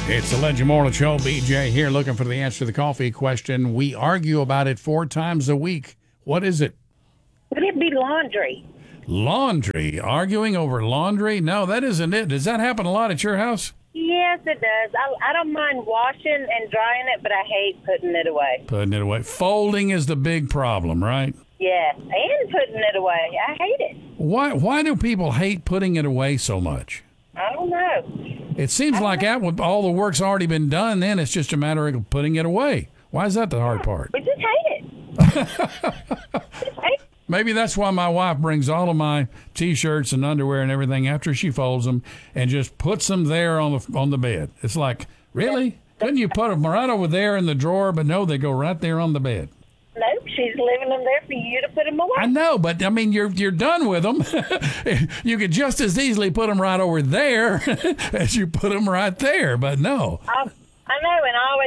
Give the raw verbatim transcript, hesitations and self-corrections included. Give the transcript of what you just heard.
It's the Legend Morning Show. B J here, looking for the answer to the coffee question. We argue about it four times a week. What is it? Would it be laundry? Laundry. Arguing over laundry? No, that isn't it. Does that happen a lot at your house? Yes, it does. I, I don't mind washing and drying it, but I hate putting it away. Putting it away. Folding is the big problem, right? Yes, and putting it away. I hate it. Why, why do people hate putting it away so much? I don't know. It seems like that with all the work's already been done, then it's just a matter of putting it away. Why is that the hard part? We just hate it. Just hate it. Maybe that's why my wife brings all of my T-shirts and underwear and everything after she folds them and just puts them there on the on the bed. It's like, really? Couldn't you put them right over there in the drawer? But no, they go right there on the bed. Nope, she's leaving them there for you to put them away. I know, but I mean, you're you're done with them. You could just as easily put them right over there as you put them right there. But no. I, I know, and I always